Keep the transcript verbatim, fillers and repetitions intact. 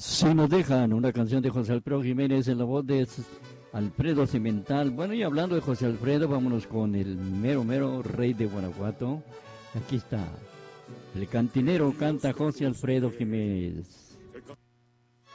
Si nos dejan una canción de José Alfredo Jiménez en la voz de Alfredo Cimental. Bueno, y hablando de José Alfredo, vámonos con el mero mero rey de Guanajuato. Aquí está. El cantinero canta José Alfredo Jiménez.